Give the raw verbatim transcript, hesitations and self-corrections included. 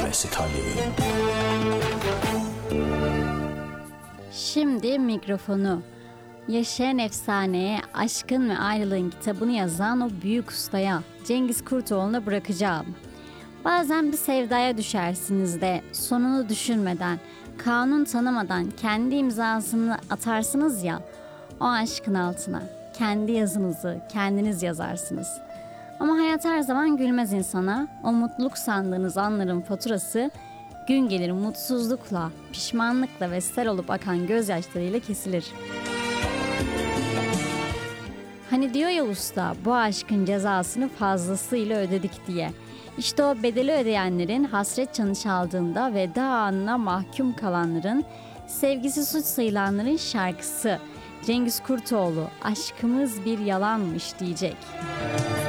सिखा ली। Şimdi mikrofonu yaşayan efsaneye, aşkın ve ayrılığın kitabını yazan o büyük ustaya, Cengiz Kurtoğlu'na bırakacağım. Bazen bir sevdaya düşersiniz de sonunu düşünmeden, kanun tanımadan kendi imzasını atarsınız ya, o aşkın altına kendi yazınızı kendiniz yazarsınız. Ama hayat her zaman gülmez insana. O mutluluk sandığınız anların faturası gün gelir mutsuzlukla, pişmanlıkla ve sel olup akan gözyaşlarıyla kesilir. Hani diyor ya usta, bu aşkın cezasını fazlasıyla ödedik diye. İşte o bedeli ödeyenlerin, hasret çanı çaldığında veda anına mahkum kalanların, sevgisi suç sayılanların şarkısı. Cengiz Kurtoğlu, aşkımız bir yalanmış diyecek.